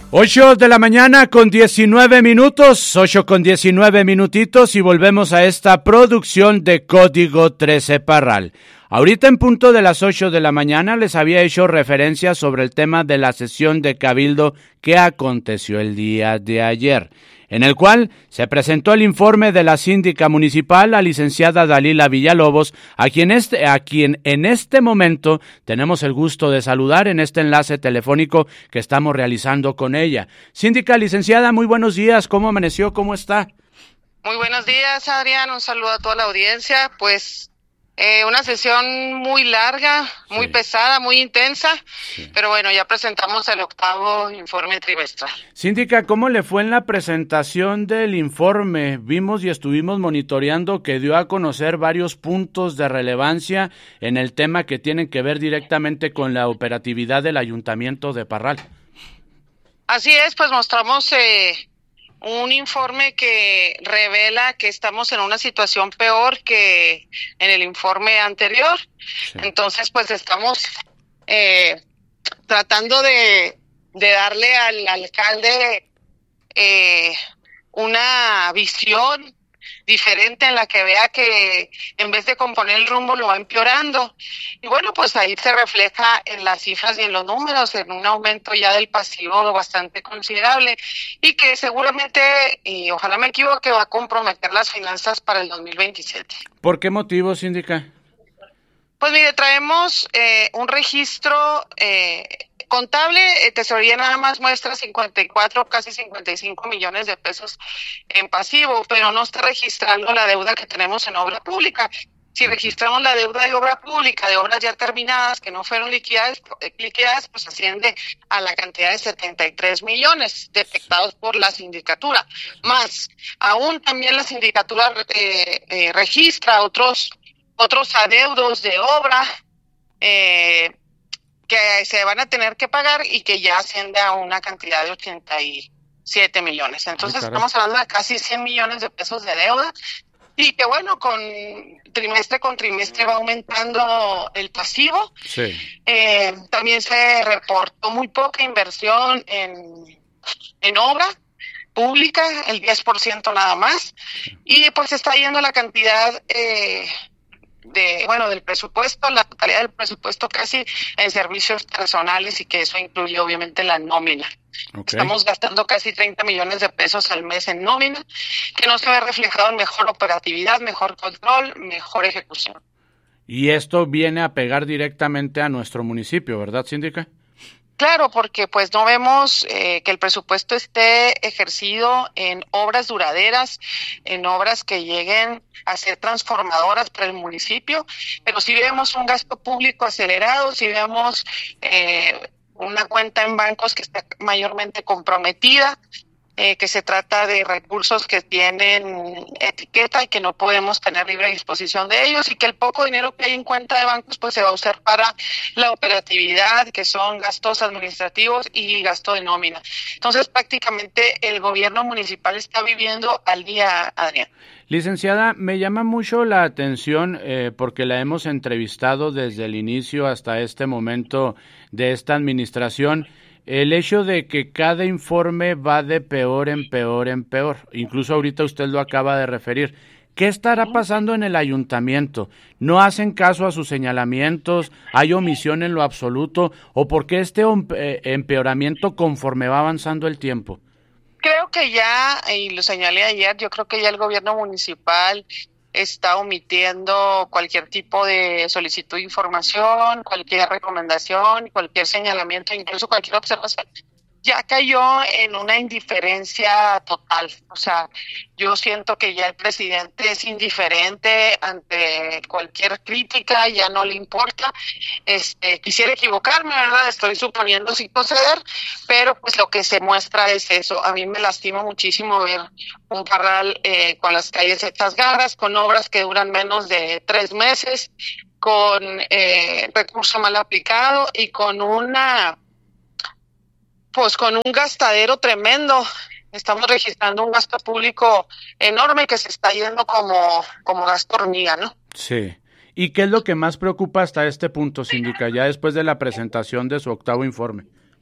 8 de la mañana con 19 minutos, 8 con 19 minutitos y volvemos a esta producción de Código 13 Parral. Ahorita en punto de las 8 de la mañana les había hecho referencia sobre el tema de la sesión de Cabildo que aconteció el día de ayer, en el cual se presentó el informe de la síndica municipal, la licenciada Dalila Villalobos, a quien en este momento tenemos el gusto de saludar en este enlace telefónico que estamos realizando con ella. Síndica, licenciada, muy buenos días, ¿cómo amaneció? ¿Cómo está? Muy buenos días, Adrián, un saludo a toda la audiencia. Pues una sesión muy larga, muy pesada, muy intensa, pero bueno, ya presentamos el 8º informe trimestral. Síndica, ¿cómo le fue en la presentación del informe? Vimos y estuvimos monitoreando que dio a conocer varios puntos de relevancia en el tema que tienen que ver directamente con la operatividad del Ayuntamiento de Parral. Así es, pues mostramos un informe que revela que estamos en una situación peor que en el informe anterior. Sí. Entonces, pues estamos tratando de darle al alcalde una visión diferente en la que vea que en vez de componer el rumbo lo va empeorando. Y bueno, pues ahí se refleja en las cifras y en los números, en un aumento ya del pasivo bastante considerable y que seguramente, y ojalá me equivoque, va a comprometer las finanzas para el 2027. ¿Por qué motivo, síndica? Pues mire, traemos un registro contable, tesorería nada más muestra 54, casi 55 millones de pesos en pasivo, pero no está registrando la deuda que tenemos en obra pública. Si registramos la deuda de obra pública, de obras ya terminadas que no fueron liquidadas, pues asciende a la cantidad de 73 millones detectados por la sindicatura. Más, aún también la sindicatura registra otros adeudos de obra, que se van a tener que pagar y que ya asciende a una cantidad de 87 millones. Entonces estamos hablando de casi 100 millones de pesos de deuda y que bueno, con trimestre va aumentando el pasivo. Sí. También se reportó muy poca inversión en obra pública, el 10% nada más, y pues está yendo la cantidad del presupuesto, la totalidad del presupuesto casi en servicios personales y que eso incluye obviamente la nómina. Okay. Estamos gastando casi 30 millones de pesos al mes en nómina, que no se ve reflejado en mejor operatividad, mejor control, mejor ejecución. Y esto viene a pegar directamente a nuestro municipio, ¿verdad, síndica? Claro, porque pues no vemos que el presupuesto esté ejercido en obras duraderas, en obras que lleguen a ser transformadoras para el municipio, pero sí vemos un gasto público acelerado, sí vemos una cuenta en bancos que está mayormente comprometida, que se trata de recursos que tienen etiqueta y que no podemos tener libre disposición de ellos y que el poco dinero que hay en cuenta de bancos pues se va a usar para la operatividad, que son gastos administrativos y gasto de nómina. Entonces prácticamente el gobierno municipal está viviendo al día, Adrián. Licenciada, me llama mucho la atención porque la hemos entrevistado desde el inicio hasta este momento de esta administración. El hecho de que cada informe va de peor en peor en peor, incluso ahorita usted lo acaba de referir. ¿Qué estará pasando en el ayuntamiento? ¿No hacen caso a sus señalamientos? ¿Hay omisión en lo absoluto? ¿O por qué este empeoramiento conforme va avanzando el tiempo? Creo que ya, y lo señalé ayer, yo creo que ya el gobierno municipal está omitiendo cualquier tipo de solicitud de información, cualquier recomendación, cualquier señalamiento, incluso cualquier observación. Ya cayó en una indiferencia total. O sea, yo siento que ya el presidente es indiferente ante cualquier crítica, ya no le importa. Quisiera equivocarme, ¿verdad? Estoy suponiendo sin proceder, pero pues lo que se muestra es eso. A mí me lastima muchísimo ver un Parral con las calles hechas garras, con obras que duran menos de 3 meses, con recurso mal aplicado y con un gastadero tremendo. Estamos registrando un gasto público enorme que se está yendo como gasto hormiga, ¿no? Sí. ¿Y qué es lo que más preocupa hasta este punto, síndica, ya después de la presentación de su 8º informe?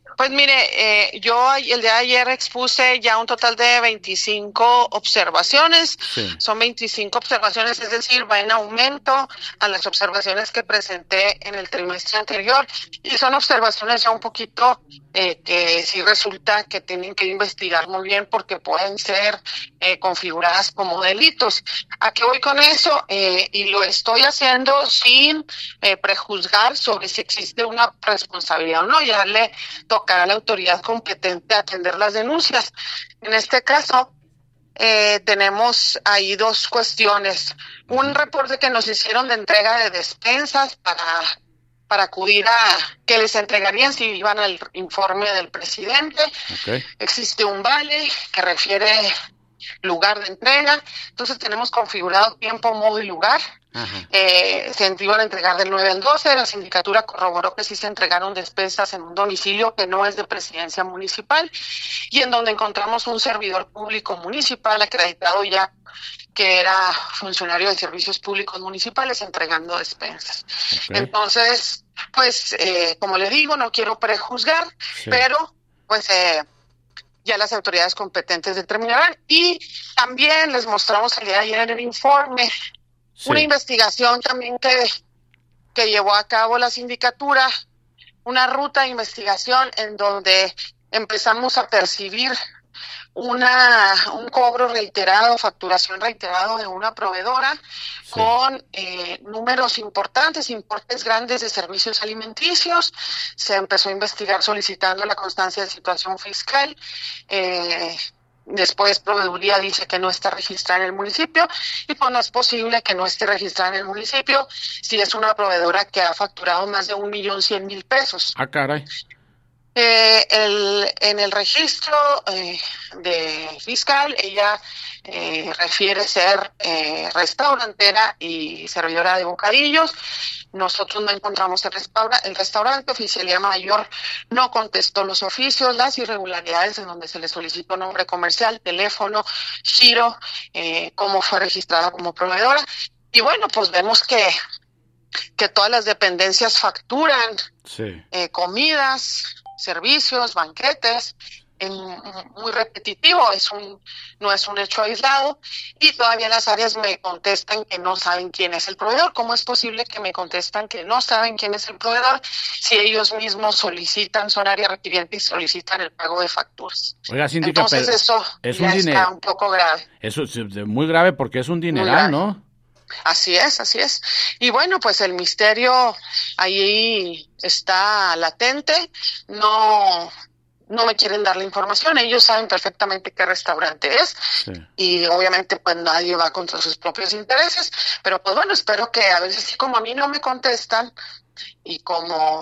Pues mire, yo el día de ayer expuse ya un total de 25 observaciones. Sí. Son 25 observaciones, es decir, va en aumento a las observaciones que presenté en el trimestre anterior. Y son observaciones ya un poquito que sí resulta que tienen que investigar muy bien porque pueden ser configuradas como delitos. ¿A qué voy con eso? Y lo estoy haciendo sin prejuzgar sobre si existe una responsabilidad o no. Ya le tocará a la autoridad competente atender las denuncias. En este caso, tenemos ahí dos cuestiones. Un reporte que nos hicieron de entrega de despensas para acudir a que les entregarían si iban al informe del presidente. Okay. Existe un vale que refiere lugar de entrega, entonces tenemos configurado tiempo, modo y lugar. Se iban a entregar del 9 al 12, la sindicatura corroboró que sí se entregaron despensas en un domicilio que no es de presidencia municipal y en donde encontramos un servidor público municipal acreditado ya que era funcionario de servicios públicos municipales entregando despensas. Okay. Entonces, pues, como le digo, no quiero prejuzgar, sí, pero pues ya las autoridades competentes determinarán. Y también les mostramos el día de ayer en el informe una investigación también que llevó a cabo la sindicatura, una ruta de investigación en donde empezamos a percibir un cobro reiterado, facturación reiterado de una proveedora con números importantes, importes grandes de servicios alimenticios. Se empezó a investigar solicitando la constancia de situación fiscal. Después Proveeduría dice que no está registrada en el municipio y pues no es posible que no esté registrada en el municipio si es una proveedora que ha facturado más de 1.100.000 pesos. Ah, caray. En el registro de fiscal, ella refiere ser restaurantera y servidora de bocadillos. Nosotros no encontramos el restaurante. Oficialía Mayor no contestó los oficios, las irregularidades en donde se le solicitó nombre comercial, teléfono, giro, cómo fue registrada como proveedora. Y bueno, pues vemos que todas las dependencias facturan comidas, servicios, banquetes, muy repetitivo, no es un hecho aislado, y todavía las áreas me contestan que no saben quién es el proveedor. ¿Cómo es posible que me contestan que no saben quién es el proveedor si ellos mismos son área requiriente y solicitan el pago de facturas? Oiga, síndica, entonces eso ya está un poco grave. Eso es muy grave porque es un dineral, ¿no? Así es. Y bueno, pues el misterio ahí está latente. No me quieren dar la información. Ellos saben perfectamente qué restaurante es. Sí. Y obviamente pues nadie va contra sus propios intereses. Pero pues bueno, espero que a veces, como a mí no me contestan y como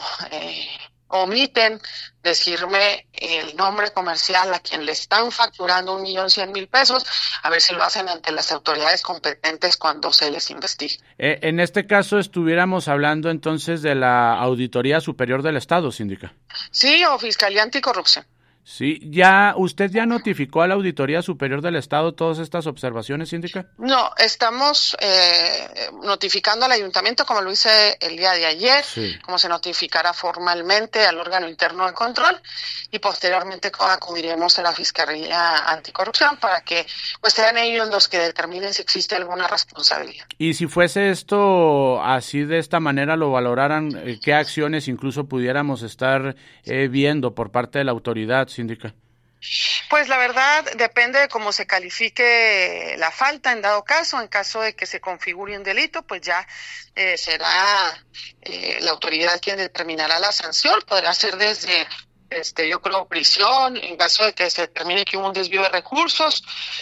omiten decirme el nombre comercial a quien le están facturando 1.100.000 pesos, a ver si lo hacen ante las autoridades competentes cuando se les investigue. En este caso estuviéramos hablando entonces de la Auditoría Superior del Estado, síndica. Sí, o Fiscalía Anticorrupción. Sí, ¿usted ya notificó a la Auditoría Superior del Estado todas estas observaciones, síndica? No, estamos notificando al ayuntamiento, como lo hice el día de ayer, como se notificará formalmente al órgano interno de control, y posteriormente acudiremos a la Fiscalía Anticorrupción para que pues sean ellos los que determinen si existe alguna responsabilidad. Y si fuese esto así, de esta manera lo valoraran, ¿qué acciones incluso pudiéramos estar viendo por parte de la autoridad, síndica? Pues la verdad depende de cómo se califique la falta en dado caso. En caso de que se configure un delito, pues ya será la autoridad quien determinará la sanción. Podrá ser desde yo creo prisión, en caso de que se determine que hubo un desvío de recursos,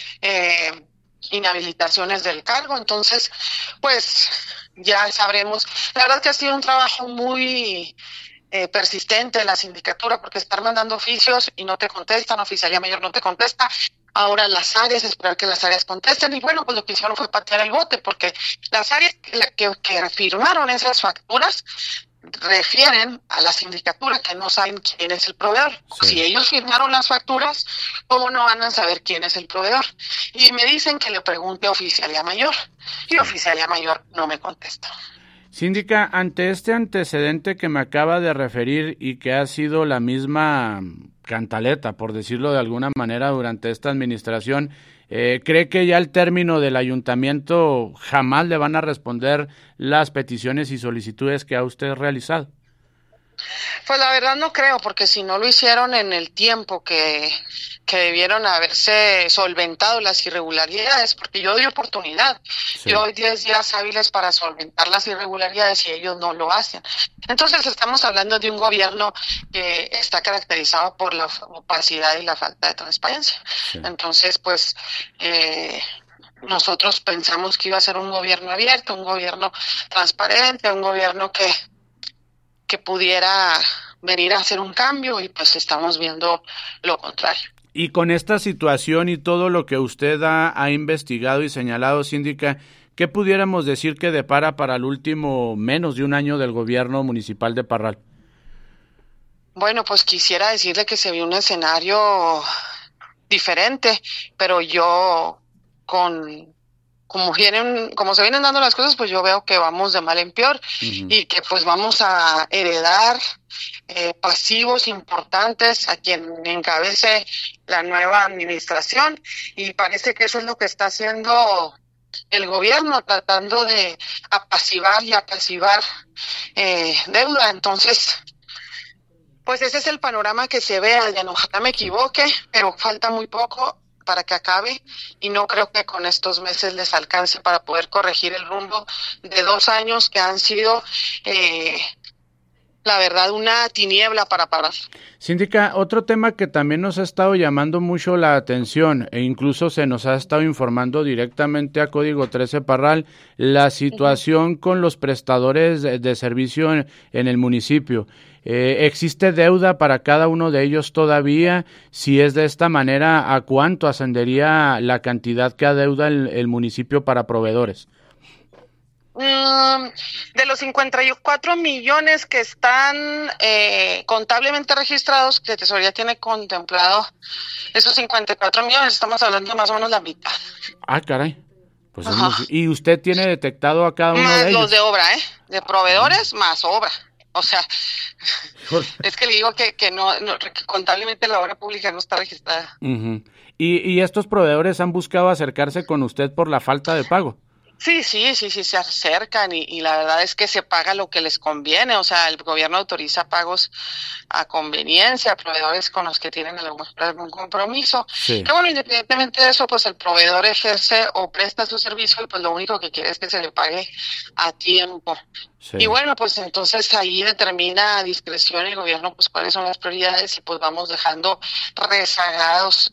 inhabilitaciones del cargo. Entonces pues ya sabremos. La verdad que ha sido un trabajo muy persistente la sindicatura, porque estar mandando oficios y no te contestan, Oficialía Mayor no te contesta, ahora las áreas, esperar que las áreas contesten, y bueno, pues lo que hicieron fue patear el bote, porque las áreas que firmaron esas facturas refieren a la sindicatura que no saben quién es el proveedor. Si ellos firmaron las facturas, ¿cómo no van a saber quién es el proveedor? Y me dicen que le pregunte a Oficialía Mayor, y Oficialía Mayor no me contesta. Síndica, ante este antecedente que me acaba de referir y que ha sido la misma cantaleta, por decirlo de alguna manera, durante esta administración, ¿cree que ya al término del ayuntamiento jamás le van a responder las peticiones y solicitudes que ha usted realizado? Pues la verdad no creo, porque si no lo hicieron en el tiempo que debieron haberse solventado las irregularidades, porque yo doy oportunidad, sí. Yo doy 10 días hábiles para solventar las irregularidades y ellos no lo hacen. Entonces estamos hablando de un gobierno que está caracterizado por la opacidad y la falta de transparencia. Sí. Entonces, pues, nosotros pensamos que iba a ser un gobierno abierto, un gobierno transparente, un gobierno que pudiera venir a hacer un cambio, y pues estamos viendo lo contrario. Y con esta situación y todo lo que usted ha investigado y señalado, síndica, ¿qué pudiéramos decir que depara para el último menos de un año del gobierno municipal de Parral? Bueno, pues quisiera decirle que se vio un escenario diferente, pero yo como se vienen dando las cosas, pues yo veo que vamos de mal en peor, y que pues vamos a heredar pasivos importantes a quien encabece la nueva administración, y parece que eso es lo que está haciendo el gobierno, tratando de apaciguar deuda. Entonces, pues ese es el panorama que se ve. Ojalá me equivoque, pero falta muy poco para que acabe, y no creo que con estos meses les alcance para poder corregir el rumbo de 2 años que han sido, la verdad, una tiniebla para Parral. Síndica, otro tema que también nos ha estado llamando mucho la atención, e incluso se nos ha estado informando directamente a Código 13 Parral, la situación con los prestadores de servicio en el municipio. ¿Existe deuda para cada uno de ellos todavía? Si es de esta manera, ¿a cuánto ascendería la cantidad que adeuda el municipio para proveedores? De los 54 millones que están contablemente registrados, que Tesorería tiene contemplado esos 54 millones, estamos hablando de más o menos la mitad. Ah, caray. Pues ¿y usted tiene detectado a cada uno de ellos? Más los de obra, de proveedores más obra. O sea, es que le digo que que contablemente la obra pública no está registrada. ¿Y estos proveedores han buscado acercarse con usted por la falta de pago? Sí, se acercan, y la verdad es que se paga lo que les conviene. O sea, el gobierno autoriza pagos a conveniencia a proveedores con los que tienen algún compromiso. Sí. Que bueno, independientemente de eso, pues el proveedor ejerce o presta su servicio, y pues lo único que quiere es que se le pague a tiempo. Sí. Y bueno, pues entonces ahí determina a discreción el gobierno pues cuáles son las prioridades, y pues vamos dejando rezagados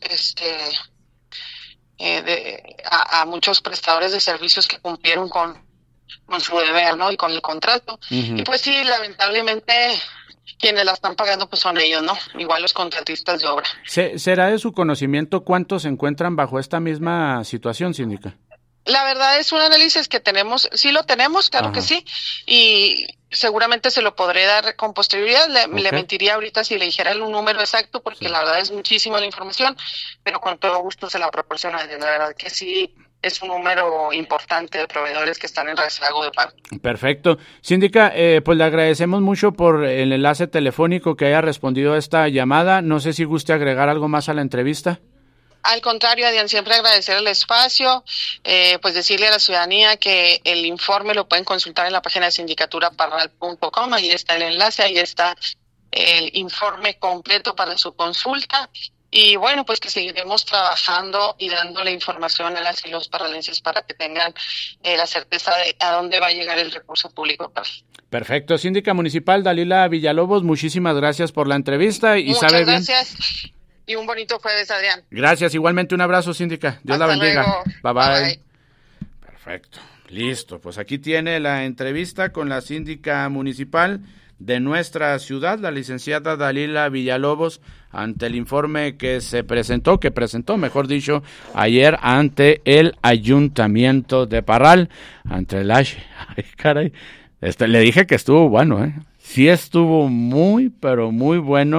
a muchos prestadores de servicios que cumplieron con su deber, ¿no? Y con el contrato. Y pues sí, lamentablemente quienes la están pagando pues son ellos, ¿no? Igual los contratistas de obra. ¿Será de su conocimiento cuántos se encuentran bajo esta misma situación, síndica? La verdad es un análisis que tenemos, sí lo tenemos, claro que sí, y seguramente se lo podré dar con posterioridad. Le mentiría ahorita si le dijera un número exacto, porque la verdad es muchísima la información, pero con todo gusto se la proporciona. La verdad que sí es un número importante de proveedores que están en rezago de pago. Perfecto. Síndica, pues le agradecemos mucho por el enlace telefónico que haya respondido a esta llamada. No sé si guste agregar algo más a la entrevista. Al contrario, Adrián, siempre agradecer el espacio, pues decirle a la ciudadanía que el informe lo pueden consultar en la página de sindicaturaparral.com, ahí está el enlace, ahí está el informe completo para su consulta, y bueno, pues que seguiremos trabajando y dando la información a las y los parralenses para que tengan la certeza de a dónde va a llegar el recurso público. Perfecto. Síndica municipal Dalila Villalobos, muchísimas gracias por la entrevista. Y muchas gracias. Y un bonito jueves, Adrián. Gracias, igualmente un abrazo, síndica. Dios la bendiga. Bye, bye. Perfecto, listo. Pues aquí tiene la entrevista con la síndica municipal de nuestra ciudad, la licenciada Dalila Villalobos, ante el informe que presentó, mejor dicho, ayer ante el Ayuntamiento de Parral, ante el Ay, caray, le dije que estuvo bueno, Sí estuvo muy, pero muy bueno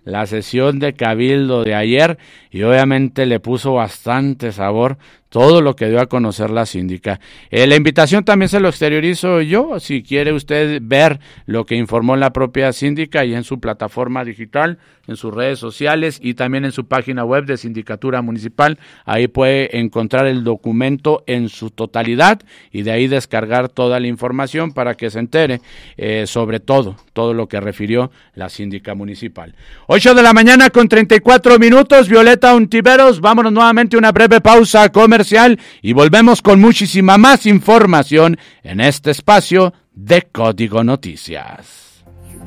la sesión de Cabildo de ayer y obviamente le puso bastante sabor todo lo que dio a conocer la síndica. La invitación también se lo exteriorizo yo, si quiere usted ver lo que informó la propia síndica y en su plataforma digital, en sus redes sociales y también en su página web de Sindicatura Municipal, ahí puede encontrar el documento en su totalidad y de ahí descargar toda la información para que se entere sobre todo lo que refirió la síndica municipal. 8 de la mañana con 34 minutos, Violeta Ontiveros, vámonos nuevamente a una breve pausa comercial y volvemos con muchísima más información en este espacio de Código Noticias.